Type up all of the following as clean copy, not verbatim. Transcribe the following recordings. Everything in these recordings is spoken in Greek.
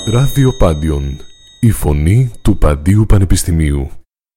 Ράδιο Πάντιον, η φωνή του Παντίου Πανεπιστημίου.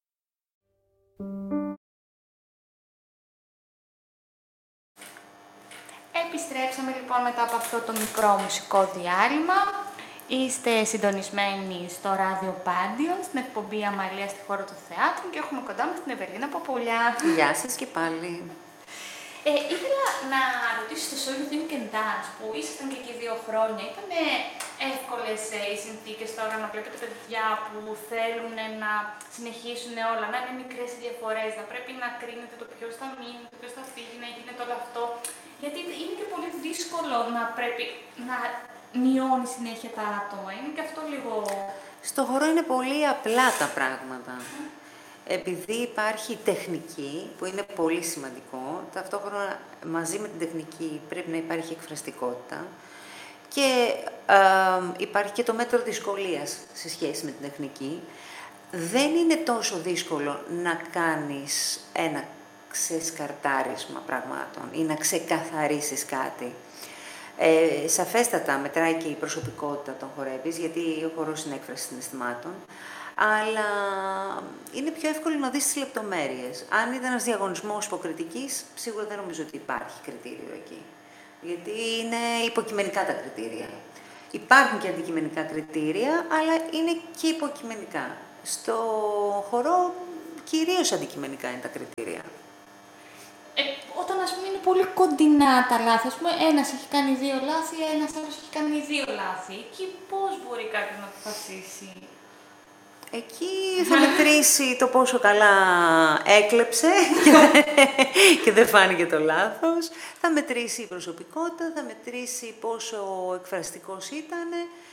Επιστρέψαμε λοιπόν μετά από αυτό το μικρό μουσικό διάλειμμα. Είστε συντονισμένοι στο Ράδιο Πάντιον, στην εκπομπή Αμαλία στη χώρα του θεάτρου και έχουμε κοντά μας την Ευελίνα Παπουλιά. Γεια σας και πάλι. Ήθελα να ρωτήσω στο Show You Think and Dance, που ήσασταν και εκεί 2 χρόνια, ήταν εύκολες οι συνθήκες τώρα να βλέπετε παιδιά που θέλουν να συνεχίσουν όλα, να είναι μικρές οι διαφορές, να πρέπει να κρίνετε το ποιος θα μείνει, το ποιος θα φύγει, να γίνεται όλο αυτό. Γιατί είναι και πολύ δύσκολο να πρέπει να μειώνει συνέχεια τα άτομα. Είναι και αυτό λίγο... Στο χώρο είναι πολύ απλά τα πράγματα. Επειδή υπάρχει τεχνική, που είναι πολύ σημαντικό, ταυτόχρονα μαζί με την τεχνική πρέπει να υπάρχει εκφραστικότητα και υπάρχει και το μέτρο δυσκολίας σε σχέση με την τεχνική. Δεν είναι τόσο δύσκολο να κάνεις ένα ξεσκαρτάρισμα πραγμάτων ή να ξεκαθαρίσεις κάτι. Σαφέστατα μετράει και η προσωπικότητα των χορεύεις, γιατί ο χορός είναι έκφραση συναισθημάτων, αλλά είναι πιο εύκολο να δεις τις λεπτομέρειες. Αν ήταν ένας διαγωνισμός υποκριτικής, σίγουρα δεν νομίζω ότι υπάρχει κριτήριο εκεί, γιατί είναι υποκειμενικά τα κριτήρια. Υπάρχουν και αντικειμενικά κριτήρια, αλλά είναι και υποκειμενικά. Στο χορό κυρίως αντικειμενικά είναι τα κριτήρια. Όταν ας πούμε είναι πολύ κοντινά τα λάθη, ας πούμε ένας έχει κάνει 2 λάθη, ένας άλλος έχει κάνει 2 λάθη, εκεί πώς μπορεί κάποιος να αποφασίσει? Εκεί θα μετρήσει το πόσο καλά έκλεψε και δεν φάνηκε το λάθος. Θα μετρήσει η προσωπικότητα, θα μετρήσει πόσο εκφραστικός ήταν.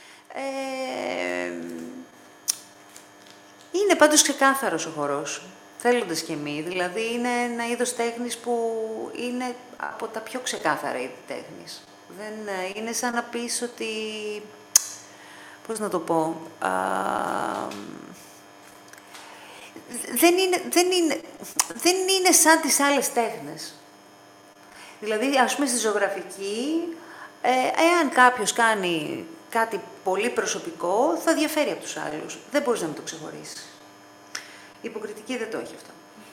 Είναι πάντως ξεκάθαρος ο χορός, θέλοντας και εμείς. Δηλαδή είναι ένα είδος τέχνης που είναι από τα πιο ξεκάθαρα είδη τέχνης. Δεν, είναι σαν να πεις ότι... Πώς να το πω... δεν είναι σαν τις άλλες τέχνες. Δηλαδή, ας πούμε, στη ζωγραφική, εάν κάποιος κάνει κάτι πολύ προσωπικό, θα διαφέρει από τους άλλους. Δεν μπορείς να μην το ξεχωρίσεις. Η υποκριτική δεν το έχει αυτό.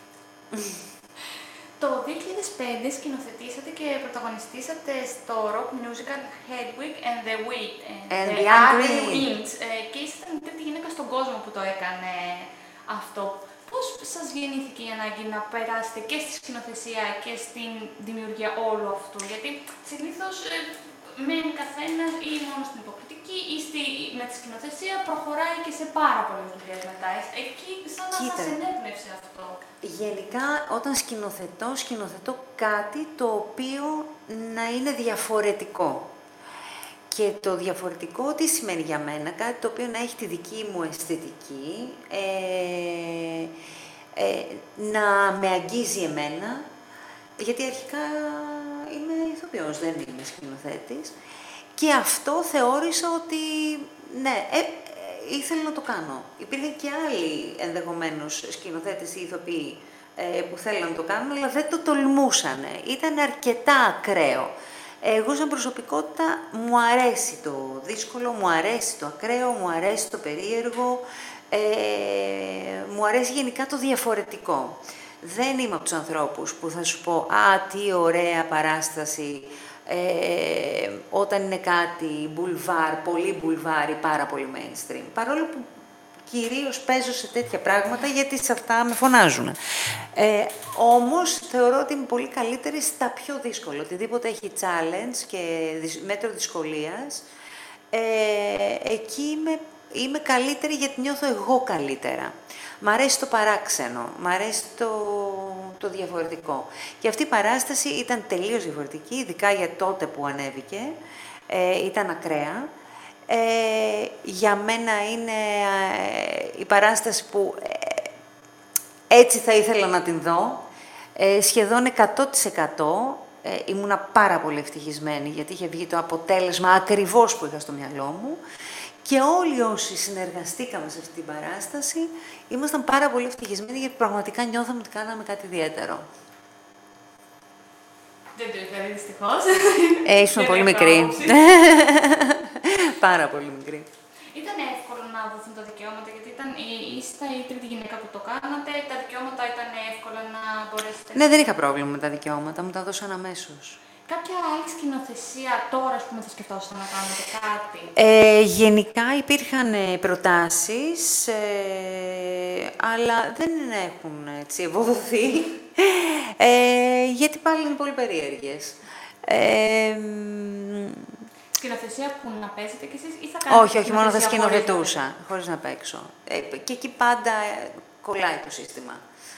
Το 2005 σκηνοθετήσατε και πρωταγωνιστήσατε στο rock musical Hedwig and the Wind and the Angry Winds και ήσασταν η τρίτη γυναίκα στον κόσμο που το έκανε αυτό. Πώς σας γεννήθηκε η ανάγκη να περάσετε και στη σκηνοθεσία και στην δημιουργία όλου αυτού? Γιατί συνήθως μένει καθένας ή μόνο στην υποκριτική ή με τη σκηνοθεσία προχωράει και σε πάρα πολλές δουλειές μετά. Εκεί σαν να σας ενέπνευσε αυτό. Γενικά, όταν σκηνοθετώ κάτι το οποίο να είναι διαφορετικό. Και το διαφορετικό τι σημαίνει για μένα? Κάτι το οποίο να έχει τη δική μου αισθητική, να με αγγίζει εμένα, γιατί αρχικά είμαι ηθοποιός, δεν είμαι σκηνοθέτης. Και αυτό θεώρησα ότι, ναι, ήθελα να το κάνω. Υπήρχαν και άλλοι ενδεχομένως σκηνοθέτες ή ηθοποιοί που θέλαν να το κάνουν, αλλά δεν το τολμούσαν. Ήταν αρκετά ακραίο. Εγώ σαν προσωπικότητα μου αρέσει το δύσκολο, μου αρέσει το ακραίο, μου αρέσει το περίεργο, μου αρέσει γενικά το διαφορετικό. Δεν είμαι από τους ανθρώπους που θα σου πω «Α, τι ωραία παράσταση», όταν είναι κάτι μπουλβάρ, πολύ μπουλβάρ ή πάρα πολύ mainstream. Παρόλο που κυρίως παίζω σε τέτοια πράγματα, γιατί σε αυτά με φωνάζουν. Όμως θεωρώ ότι είμαι πολύ καλύτερη στα πιο δύσκολα. Οτιδήποτε έχει challenge και μέτρο δυσκολίας, εκεί είμαι καλύτερη γιατί νιώθω εγώ καλύτερα. Μ' αρέσει το παράξενο, μ' αρέσει το διαφορετικό. Και αυτή η παράσταση ήταν τελείως διαφορετική, ειδικά για τότε που ανέβηκε, ήταν ακραία. Για μένα είναι η παράσταση που έτσι θα ήθελα να την δω. Σχεδόν 100% ήμουνα πάρα πολύ ευτυχισμένη, γιατί είχε βγει το αποτέλεσμα ακριβώς που είχα στο μυαλό μου. Και όλοι όσοι συνεργαστήκαμε σε αυτή την παράσταση, ήμασταν πάρα πολύ ευτυχισμένοι, γιατί πραγματικά νιώθαμε ότι κάναμε κάτι ιδιαίτερο. Δεν το είχα δει, δυστυχώς. Ήσουν πολύ μικρή. Πάρα πολύ μικρή. δοθούν τα δικαιώματα, γιατί είστε η τρίτη γυναίκα που το κάνατε, τα δικαιώματα ήταν εύκολα να μπορέσετε... Ναι, δεν είχα πρόβλημα με τα δικαιώματα, μου τα δώσαν αμέσως. Κάποια άλλη σκηνοθεσία τώρα, ας πούμε, θα σκεφτόσαστε να κάνετε κάτι? Γενικά υπήρχαν προτάσεις, αλλά δεν έχουν έτσι ευοδοθεί, γιατί πάλι είναι πολύ περίεργες. Σκηνοθεσία που να παίζετε κι εσείς ή θα κάνετε? Όχι, μόνο θα σκηνοθετούσα, χωρίς να παίξω. Και εκεί πάντα κολλάει το σύστημα.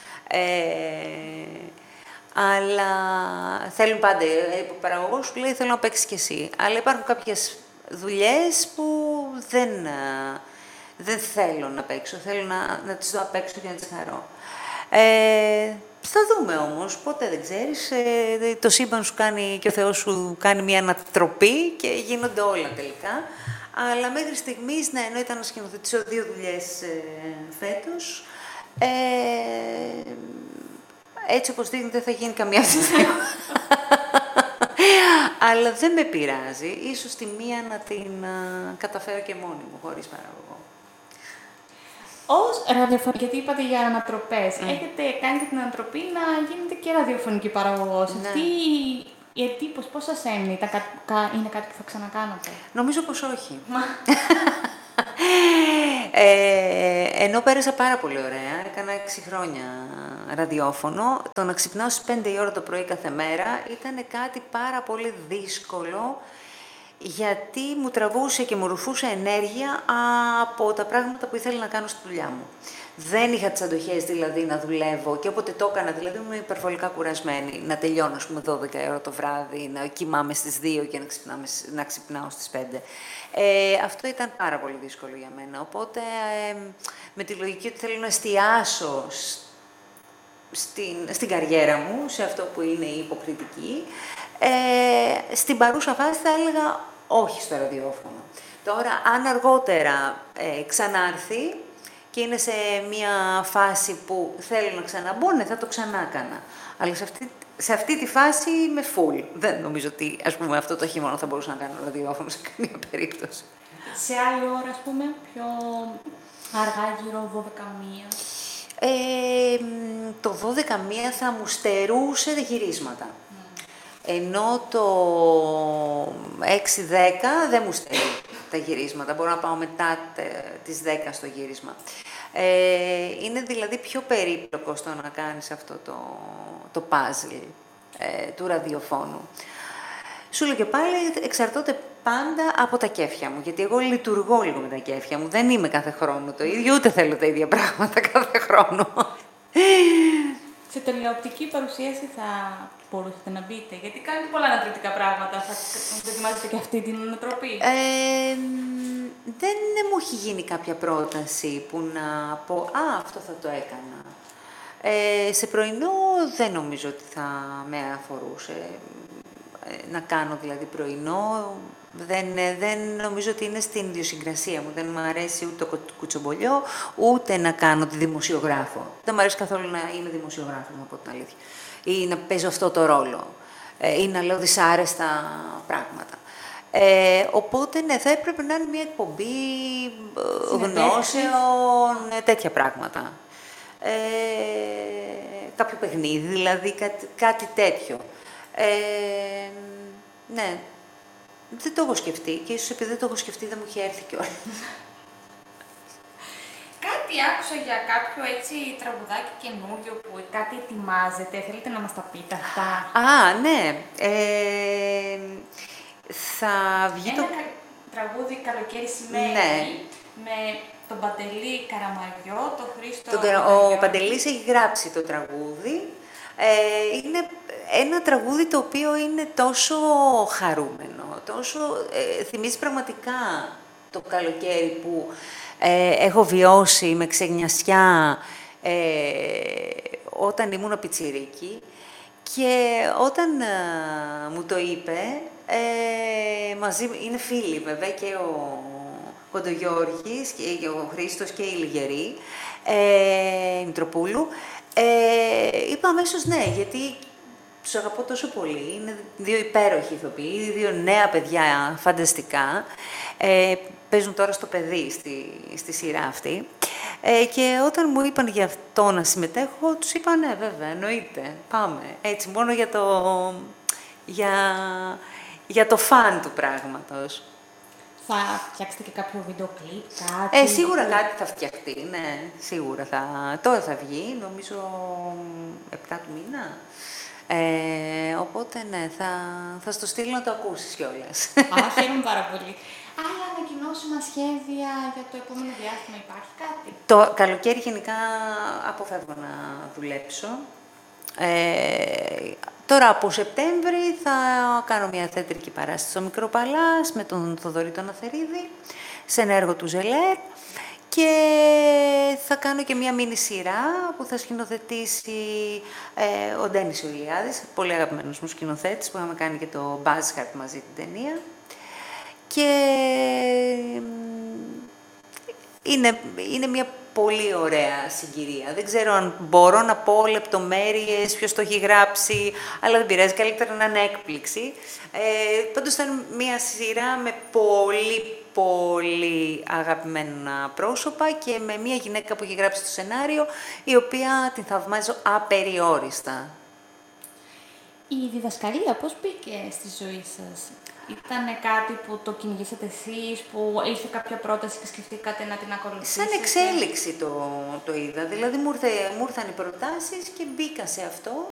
Αλλά θέλουν πάντα, ο παραγωγός σου λέει θέλω να παίξεις κι εσύ. Αλλά υπάρχουν κάποιες δουλειές που δεν θέλω να παίξω, θέλω να τις δω απ' έξω και να τις χαρώ. Θα δούμε όμως, ποτέ δεν ξέρεις, το σύμπαν σου κάνει και ο Θεός σου κάνει μια ανατροπή και γίνονται όλα τελικά. Αλλά μέχρι στιγμής, ναι, ενώ ήταν να σκηνοθετήσω 2 δουλειές φέτος, έτσι όπως δείχνει δεν θα γίνει καμία από τις 2. Αλλά δεν με πειράζει, ίσως τη μία να την καταφέρω και μόνη μου, χωρίς παραγωγό. Ως ραδιοφωνική, γιατί είπατε για ανατροπές, έχετε κάνει και την ανατροπή να γίνετε και ραδιοφωνική παραγωγός. Ναι. Αυτή η εντύπωση πώς σας έμεινε, είναι κάτι που θα ξανακάνατε? Νομίζω πως όχι. Ενώ πέρασα πάρα πολύ ωραία, έκανα 6 χρόνια ραδιόφωνο, το να ξυπνάω στις 5 η ώρα το πρωί κάθε μέρα ήταν κάτι πάρα πολύ δύσκολο, γιατί μου τραβούσε και μου ρουφούσε ενέργεια από τα πράγματα που ήθελα να κάνω στη δουλειά μου. Δεν είχα τις αντοχές δηλαδή να δουλεύω και όποτε το έκανα, δηλαδή ήμουν υπερβολικά κουρασμένη, να τελειώνω ας πούμε 12 ώρα το βράδυ, να κοιμάμαι στις 2 και να ξυπνάω στις 5. Αυτό ήταν πάρα πολύ δύσκολο για μένα, οπότε με τη λογική ότι θέλω να εστιάσω στην καριέρα μου, σε αυτό που είναι η υποκριτική, στην παρούσα φάση θα έλεγα όχι στο ραδιόφωνο. Τώρα, αν αργότερα ξανάρθει και είναι σε μια φάση που θέλω να ξαναμπω, ναι, θα το ξανάκανα. Αλλά σε αυτή τη φάση είμαι full. Δεν νομίζω ότι, ας πούμε, αυτό το χειμώνα θα μπορούσα να κάνω ραδιόφωνο σε καμία περίπτωση. Σε άλλη ώρα, ας πούμε, πιο αργά, γύρω 12-1. Το 12-1 θα μου στερούσε γυρίσματα. Ενώ το 6-10 δεν μου στερεί τα γυρίσματα. Μπορώ να πάω μετά τις 10 στο γύρισμα. Είναι δηλαδή πιο περίπλοκο στο να κάνεις αυτό το puzzle του ραδιοφώνου. Σου λέω και πάλι, εξαρτώνται πάντα από τα κέφια μου, γιατί εγώ λειτουργώ λίγο με τα κέφια μου. Δεν είμαι κάθε χρόνο το ίδιο, ούτε θέλω τα ίδια πράγματα κάθε χρόνο. Σε τηλεοπτική παρουσίαση θα μπορούσατε να μπείτε, γιατί κάνετε πολλά ανατρεπτικά πράγματα. Θα δοκιμάσετε και αυτή την ανατροπή? Δεν μου έχει γίνει κάποια πρόταση που να πω αυτό θα το έκανα. Σε πρωινό δεν νομίζω ότι θα με αφορούσε να κάνω δηλαδή πρωινό. Δεν νομίζω ότι είναι στην ιδιοσυγκρασία μου. Δεν μου αρέσει ούτε το κουτσομπολιό, ούτε να κάνω τη δημοσιογράφο. Δεν μου αρέσει καθόλου να είμαι δημοσιογράφο, να πω την αλήθεια. Ή να παίζω αυτό το ρόλο. Ή να λέω δυσάρεστα πράγματα. Οπότε, ναι, θα έπρεπε να είναι μια εκπομπή γνώσεων, τέτοια πράγματα. Κάποιο παιχνίδι, δηλαδή, κάτι τέτοιο. Ναι, δεν το έχω σκεφτεί και ίσως επειδή δεν το έχω σκεφτεί δεν μου είχε έρθει κιόλας. Κάτι άκουσα για κάποιο έτσι τραγουδάκι καινούριο που κάτι ετοιμάζετε. Θέλετε να μας τα πείτε αυτά? Ναι. Θα βγει ένα τραγούδι «Καλοκαίρι σημαίνει», ναι, με τον Παντελή Καραμαγιό, τον Χρήστο... Ο Παντελής έχει γράψει το τραγούδι. Είναι ένα τραγούδι το οποίο είναι τόσο χαρούμενο, τόσο θυμίζει πραγματικά το καλοκαίρι που έχω βιώσει με ξεγνιασιά όταν ήμουν πιτσιρίκι και όταν μου το είπε, μαζί είναι φίλοι βέβαια και ο Κοντογιώργης και ο Χρήστος και η Λιγερή, η Μητροπούλου. Είπα αμέσως ναι, γιατί τους αγαπώ τόσο πολύ. Είναι δύο υπέροχοι ηθοποιοί, δύο νέα παιδιά φανταστικά. Παίζουν τώρα στο παιδί στη σειρά αυτή. Και όταν μου είπαν γι' αυτό να συμμετέχω, τους είπα ναι, βέβαια, εννοείται, πάμε. Έτσι, μόνο για το φαν του πράγματος. Θα φτιάξετε και κάποιο βίντεο κλιπ, κάτι? Σίγουρα κάτι θα φτιαχτεί, ναι, σίγουρα θα. Τώρα θα βγει, νομίζω 7 του μήνα. Οπότε ναι, θα στο στείλω να το ακούσεις κιόλας. Χαίρομαι πάρα πολύ. Άλλα ανακοινώσιμα σχέδια για το επόμενο διάστημα, υπάρχει κάτι? Το καλοκαίρι γενικά αποφεύγω να δουλέψω. Τώρα από Σεπτέμβρη θα κάνω μια θεατρική παράσταση στο Μικρό Παλάς με τον Θοδωρή τον Αθερίδη, σε ένα έργο του Ζελέρ, και θα κάνω και μια μίνι σειρά που θα σκηνοθετήσει ο Ντένις ο Ηλιάδης, πολύ αγαπημένος μου σκηνοθέτης, που είχαμε κάνει και το Buzzheart μαζί την ταινία. Και είναι μια πολύ ωραία συγκυρία. Δεν ξέρω αν μπορώ να πω λεπτομέρειες, ποιος το έχει γράψει, αλλά δεν πειράζει, καλύτερα να είναι έκπληξη. Πάντως θα είναι μια σειρά με πολύ αγαπημένα πρόσωπα και με μια γυναίκα που έχει γράψει το σενάριο, η οποία την θαυμάζω απεριόριστα. Η διδασκαλία πώς μπήκε στη ζωή σας? Ήταν κάτι που το κυνηγήσατε εσείς, που ήρθε κάποια πρόταση και σκεφτήκατε να την ακολουθήσετε? Σαν εξέλιξη το είδα, δηλαδή μου ήρθαν οι προτάσεις και μπήκα σε αυτό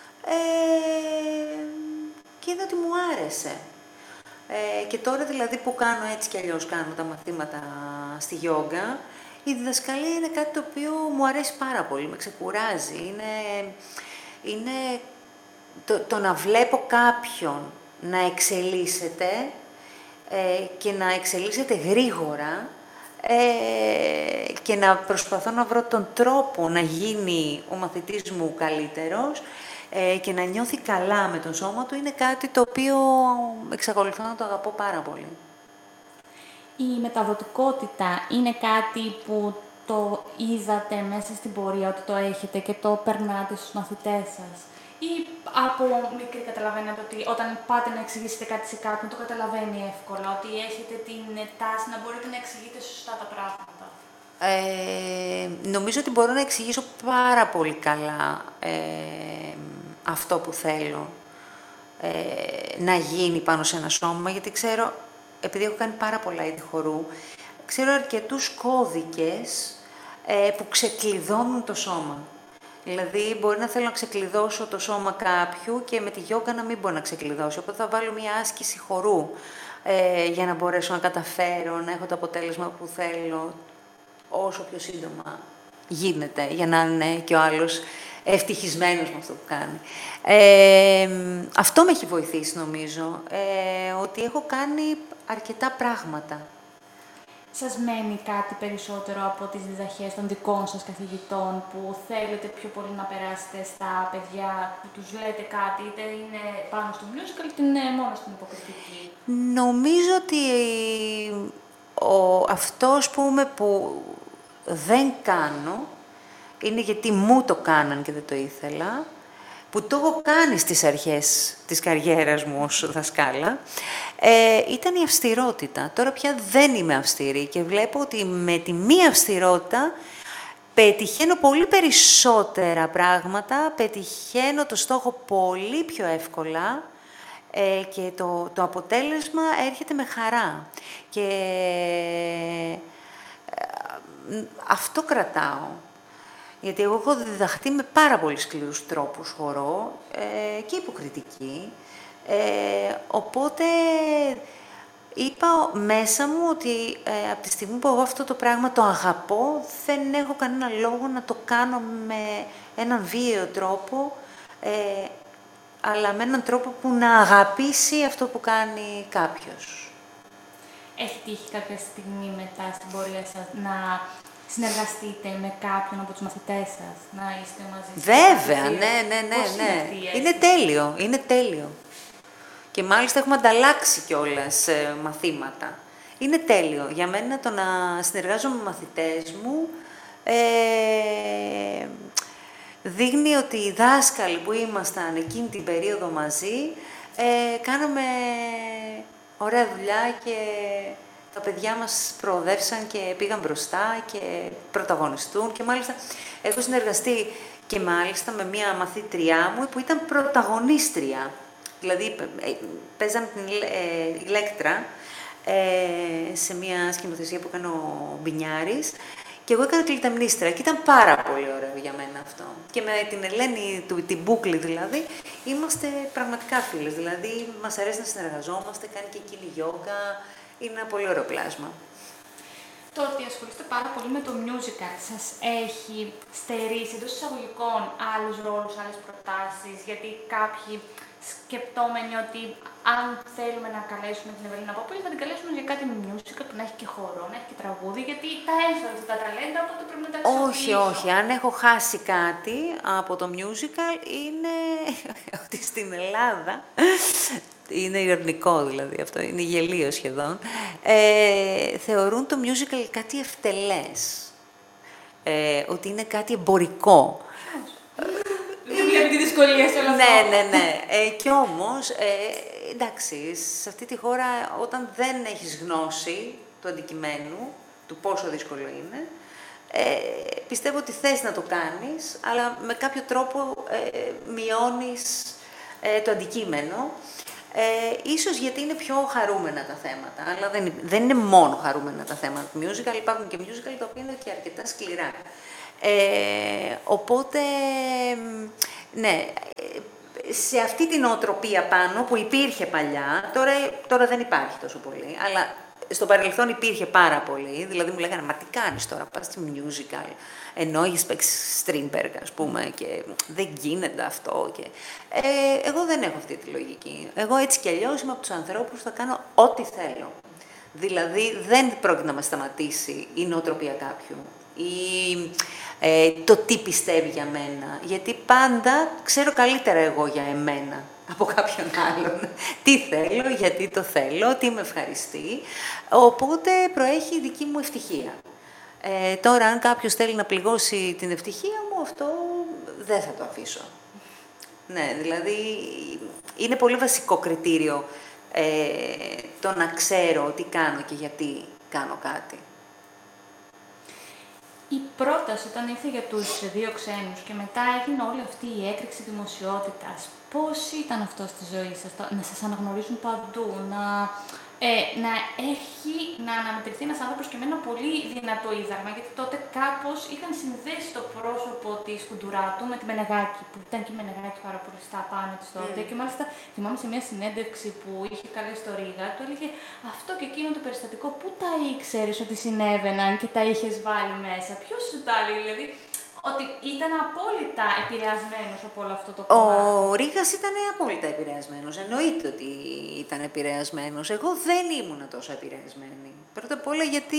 και είδα ότι μου άρεσε. Και τώρα δηλαδή που κάνω έτσι κι αλλιώς, κάνω τα μαθήματα στη γιόγκα, η διδασκαλία είναι κάτι το οποίο μου αρέσει πάρα πολύ, με ξεκουράζει. Είναι το να βλέπω κάποιον να εξελίσσεται και να εξελίσσεται γρήγορα και να προσπαθώ να βρω τον τρόπο να γίνει ο μαθητής μου καλύτερος και να νιώθει καλά με τον σώμα του, είναι κάτι το οποίο εξακολουθώ να το αγαπώ πάρα πολύ. Η μεταδοτικότητα είναι κάτι που το είδατε μέσα στην πορεία, ότι το έχετε και το περνάτε στους μαθητές σας? Ή από μικρή καταλαβαίνετε ότι όταν πάτε να εξηγήσετε κάτι σε κάποιον, το καταλαβαίνει εύκολα, ότι έχετε την τάση να μπορείτε να εξηγείτε σωστά τα πράγματα? Νομίζω ότι μπορώ να εξηγήσω πάρα πολύ καλά αυτό που θέλω να γίνει πάνω σε ένα σώμα, γιατί ξέρω, επειδή έχω κάνει πάρα πολλά είδη χορού, ξέρω αρκετούς κώδικες που ξεκλειδώνουν το σώμα. Δηλαδή, μπορεί να θέλω να ξεκλειδώσω το σώμα κάποιου και με τη γιόγκα να μην μπορώ να ξεκλειδώσω. Οπότε θα βάλω μια άσκηση χορού για να μπορέσω να καταφέρω, να έχω το αποτέλεσμα που θέλω όσο πιο σύντομα γίνεται, για να είναι και ο άλλος ευτυχισμένος με αυτό που κάνει. Αυτό με έχει βοηθήσει, νομίζω, ότι έχω κάνει αρκετά πράγματα. Σας μένει κάτι περισσότερο από τις διδαχές των δικών σας καθηγητών που θέλετε πιο πολύ να περάσετε στα παιδιά, που τους λέτε κάτι, είτε είναι πάνω στο musical, είτε είναι μόνο στην υποκριτική? Νομίζω ότι αυτό, ας πούμε, που δεν κάνω, είναι γιατί μου το κάναν και δεν το ήθελα, που το έχω κάνει στις αρχές της καριέρας μου ως δασκάλα, ήταν η αυστηρότητα. Τώρα πια δεν είμαι αυστηρή και βλέπω ότι με τη μία αυστηρότητα πετυχαίνω πολύ περισσότερα πράγματα, πετυχαίνω το στόχο πολύ πιο εύκολα και το αποτέλεσμα έρχεται με χαρά. Και αυτό κρατάω. Γιατί εγώ έχω διδαχτεί με πάρα πολύ σκληρούς τρόπους χορό και υποκριτική. Οπότε είπα μέσα μου ότι από τη στιγμή που εγώ αυτό το πράγμα το αγαπώ, δεν έχω κανένα λόγο να το κάνω με έναν βίαιο τρόπο, αλλά με έναν τρόπο που να αγαπήσει αυτό που κάνει κάποιος. Έχει τύχει κάποια στιγμή μετά στην πορεία σας να συνεργαστείτε με κάποιον από τους μαθητές σας, να είστε μαζί? Βέβαια, ναι. Είναι τέλειο, είναι τέλειο. Και μάλιστα έχουμε ανταλλάξει κιόλας μαθήματα. Είναι τέλειο. Για μένα το να συνεργάζομαι με μαθητές μου δείχνει ότι οι δάσκαλοι που ήμασταν εκείνη την περίοδο μαζί, κάναμε ωραία δουλειά και τα παιδιά μας προοδεύσαν και πήγαν μπροστά και πρωταγωνιστούν και μάλιστα έχω συνεργαστεί και μάλιστα με μία μαθήτριά μου που ήταν πρωταγωνίστρια. Δηλαδή παίζαμε την Ηλέκτρα σε μία σκηνοθεσία που έκανε ο Μπινιάρης και εγώ έκανα κλητεμνίστρα και ήταν πάρα πολύ ωραίο για μένα αυτό. Και με την Ελένη, την Μπούκλη δηλαδή, είμαστε πραγματικά φίλες. Δηλαδή μας αρέσει να συνεργαζόμαστε, κάνει και εκείνη γιόγκα, είναι ένα πολύ ωραίο πλάσμα. Το ότι ασχολείστε πάρα πολύ με το musical σας έχει στερήσει εντός εισαγωγικών άλλους ρόλους, άλλες προτάσεις, γιατί κάποιοι σκεπτόμενοι ότι αν θέλουμε να καλέσουμε την Ευελίνα Παπούλη, θα την καλέσουμε για κάτι musical που να έχει και χορό, να έχει και τραγούδι, γιατί τα έσοδα αυτά τα ταλέντα, οπότε πρέπει να τα αξιοποιήσω. Όχι. Αν έχω χάσει κάτι από το musical, είναι ότι στην Ελλάδα, είναι ειρωνικό δηλαδή αυτό, είναι γελίο σχεδόν, θεωρούν το musical κάτι ευτελές, ότι είναι κάτι εμπορικό. Δεν βλέπει τη δυσκολία σε όλο αυτό. Ναι. Κι όμως, εντάξει, σε αυτή τη χώρα όταν δεν έχεις γνώση του αντικειμένου, του πόσο δύσκολο είναι, πιστεύω ότι θες να το κάνεις, αλλά με κάποιο τρόπο μειώνεις το αντικείμενο. Ίσως γιατί είναι πιο χαρούμενα τα θέματα, αλλά δεν είναι μόνο χαρούμενα τα θέματα του musical, υπάρχουν και musical τα οποία είναι και αρκετά σκληρά. Οπότε, ναι, σε αυτή την οτροπία πάνω που υπήρχε παλιά, τώρα δεν υπάρχει τόσο πολύ, αλλά στο παρελθόν υπήρχε πάρα πολύ, δηλαδή μου λέγανε «Μα τι κάνεις τώρα, πας στη musical, ενώ έχεις παίξει Strindberg, ας πούμε, και δεν γίνεται αυτό». Και... εγώ δεν έχω αυτή τη λογική. Εγώ έτσι κι αλλιώς είμαι από τους ανθρώπους που θα κάνω ό,τι θέλω. Δηλαδή δεν πρόκειται να με σταματήσει η νοοτροπία κάποιου ή το τι πιστεύει για μένα. Γιατί πάντα ξέρω καλύτερα εγώ για εμένα από κάποιον άλλον. Τι θέλω, γιατί το θέλω, τι με ευχαριστεί. Οπότε προέχει η δική μου ευτυχία. Τώρα, αν κάποιος θέλει να πληγώσει την ευτυχία μου, αυτό δεν θα το αφήσω. Ναι, δηλαδή είναι πολύ βασικό κριτήριο το να ξέρω τι κάνω και γιατί κάνω κάτι. Η πρόταση όταν ήρθε για τους δύο ξένους και μετά έγινε όλη αυτή η έκρηξη δημοσιότητας, πώς ήταν αυτό στη ζωή σας, να σας αναγνωρίζουν παντού, να αναμετρηθεί ένας άνθρωπος και με ένα πολύ δυνατό ίδρυμα, γιατί τότε κάπως είχαν συνδέσει το πρόσωπο της Κουντουράτου με τη Μενεγάκη, που ήταν και η Μενεγάκη πάρα πολύ στα πάνω της τότε. Και μάλιστα θυμάμαι σε μια συνέντευξη που είχε καλέσει το Ρίγα, του έλεγε αυτό και εκείνο το περιστατικό, πού τα ήξερες ότι συνέβαιναν και τα είχες βάλει μέσα, ποιος σου τα έλεγε, δηλαδή. Ότι ήταν απόλυτα επηρεασμένος από όλο αυτό το κομμάτι. Ο Ρίγας ήταν απόλυτα επηρεασμένος. Εννοείται ότι ήταν επηρεασμένος. Εγώ δεν ήμουν τόσο επηρεασμένη. Πρώτα απ' όλα γιατί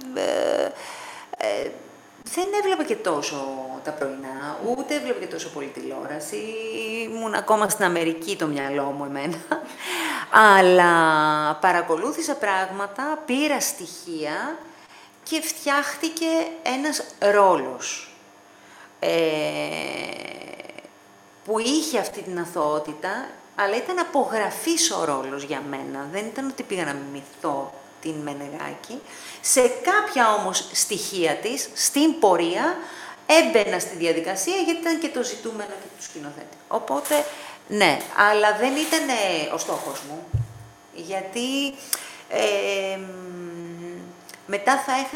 δεν έβλεπα και τόσο τα πρωινά, ούτε έβλεπα και τόσο πολύ τηλεόραση. Ήμουν ακόμα στην Αμερική το μυαλό μου εμένα. Αλλά παρακολούθησα πράγματα, πήρα στοιχεία και φτιάχτηκε ένας ρόλος. Που είχε αυτή την αθωότητα, αλλά ήταν απογραφής ο ρόλος για μένα. Δεν ήταν ότι πήγα να μιμηθώ την Μενεγάκη. Σε κάποια όμως στοιχεία της, στην πορεία, έμπαινα στη διαδικασία, γιατί ήταν και το ζητούμενο και του σκηνοθέτη. Οπότε, ναι, αλλά δεν ήταν ο στόχος μου. Γιατί μετά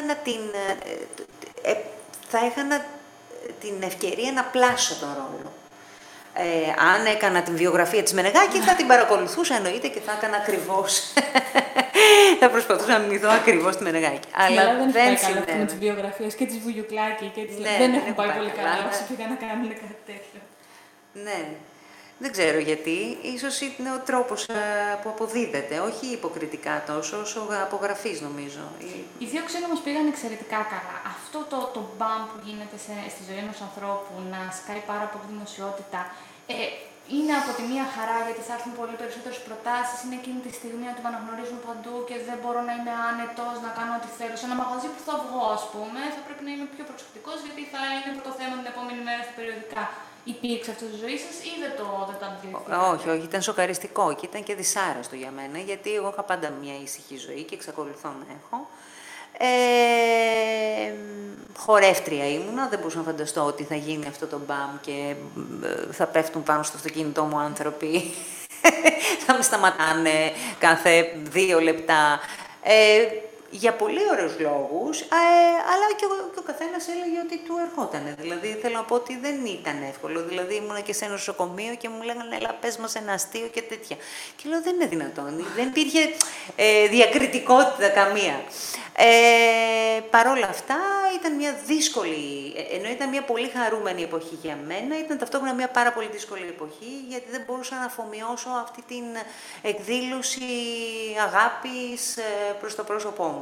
θα έχανα την ευκαιρία να πλάσω τον ρόλο. Αν έκανα την βιογραφία της Μενεγάκη, θα την παρακολουθούσα εννοείται και θα έκανα ακριβώς. Θα προσπαθούσα να μιμηθώ ακριβώς τη Μενεγάκη. Αλλά δεν συνέβη. Με τις βιογραφίες και τις Βουγιουκλάκη και τις... δεν έχουν πάει πολύ καλά όσοι πήγαν να κάνουν κάτι τέτοιο. Ναι. Δεν ξέρω γιατί. Ίσως είναι ο τρόπος που αποδίδεται. Όχι υποκριτικά τόσο, όσο απογραφής νομίζω. Οι δύο ξένοι μας πήγαν εξαιρετικά καλά. Αυτό το μπαμ που γίνεται στη ζωή ενός ανθρώπου, να σκάει πάρα πολύ δημοσιότητα, είναι από τη μία χαρά γιατί θα έρθουν πολύ περισσότερες προτάσεις, είναι εκείνη τη στιγμή ότι με αναγνωρίζουν παντού και δεν μπορώ να είμαι άνετος, να κάνω ό,τι θέλω. Σε ένα μαγαζί που θα βγω, ας πούμε, θα πρέπει να είμαι πιο προσεκτικός γιατί θα είναι το θέμα την επόμενη μέρα στα περιοδικά. Υπήρξε αυτό στη ζωή σας ή δεν το αντιληφθήκατε? Όχι, όχι, ήταν σοκαριστικό και ήταν και δυσάρεστο για μένα, γιατί εγώ είχα πάντα μια ήσυχη ζωή και εξακολουθώ να έχω. Χορεύτρια ήμουνα, δεν μπορούσα να φανταστώ ότι θα γίνει αυτό το μπαμ και θα πέφτουν πάνω στο αυτοκίνητό μου άνθρωποι, θα με σταματάνε κάθε 2 λεπτά. Για πολύ ωραίους λόγους, αλλά και ο καθένας έλεγε ότι του ερχότανε. Δηλαδή, θέλω να πω ότι δεν ήταν εύκολο. Δηλαδή, ήμουνα και σε ένα νοσοκομείο και μου λέγανε, έλα, πες μας ένα αστείο και τέτοια. Και λέω, δεν είναι δυνατόν. Δεν υπήρχε διακριτικότητα καμία. Παρ' όλα αυτά, ήταν μια δύσκολη, ενώ ήταν μια πολύ χαρούμενη εποχή για μένα, ήταν ταυτόχρονα μια πάρα πολύ δύσκολη εποχή, γιατί δεν μπορούσα να αφομοιώσω αυτή την εκδήλωση αγάπης προς το πρόσωπό μου.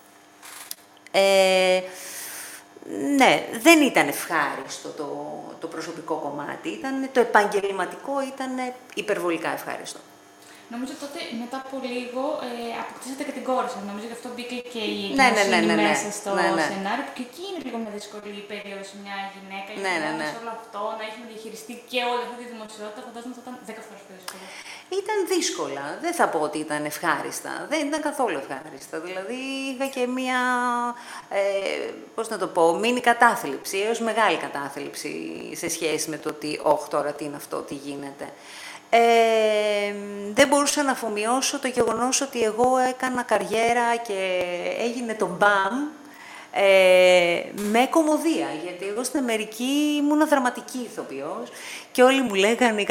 Ναι, δεν ήταν ευχάριστο το προσωπικό κομμάτι, το επαγγελματικό ήταν υπερβολικά ευχάριστο. Νομίζω τότε μετά από λίγο αποκτήσατε και την κόρη σας. Νομίζω γι' αυτό μπήκε και η κοινωνία μέσα στο σενάριο, που και εκεί είναι λίγο μια δύσκολη περίοδος μια γυναίκα. Σε όλο αυτό, να έχει να διαχειριστεί και όλη αυτή τη δημοσιότητα, φαντάζομαι ότι θα ήταν 10 φορές πιο δύσκολο. Ήταν δύσκολα. Δεν θα πω ότι ήταν ευχάριστα. Δεν ήταν καθόλου ευχάριστα. Δηλαδή είχα και μία, πώς να το πω, μίνι κατάθλιψη, έως μεγάλη κατάθλιψη σε σχέση με το ότι, όχι τώρα τι είναι αυτό, τι γίνεται. Δεν μπορούσα να αφομοιώσω το γεγονός ότι εγώ έκανα καριέρα και έγινε το μπαμ με κωμωδία. Γιατί εγώ στην Αμερική ήμουνα δραματική ηθοποιός και όλοι μου λέγανε